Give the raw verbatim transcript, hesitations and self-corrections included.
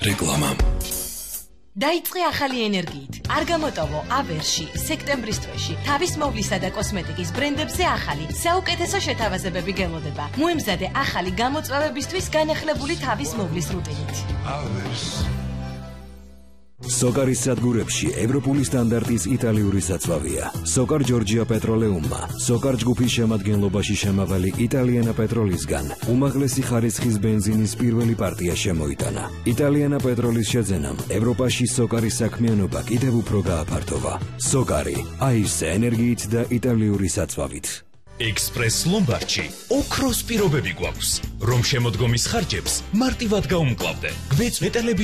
რეკლამა. დაიწყე ახალი ენერგიით. არ გამოტოვო ავერში, სექტემბრის თვეში, თავის მოვლისა და კოსმეტიკის ბრენდებზე ახალი, საუკეთესო შეთავაზებები გელოდება. მოემზადე ახალი გამოწვევებისთვის განახლებული თავის მოვლის რუტინით. ავერს. სოკარის სადგურებში ევროპული სტანდარტის იტალიური საწვავია. სოკარ ჯორჯია პეტროლეუმმა, სოკარ ჯგუფის შემადგენლობაში შემავალი იტალიანა პეტროლისგან უმაღლესი ხარისხის ბენზინის პირველი პარტია შემოიტანა. იტალიანა პეტროლის შეძენამ ევროპაში სოკარის საქმიანობა კიდევ უფრო გააფართოვა. სოკარი, აირზე ენერგიით და იტალიური საწვავით. ექსპრეს ლომბარდში ოქროს პირობები გვაქვს, რომ შემოდგომის ხარჯებს მარტივად გაუმკლავდე. გვეწვეტელების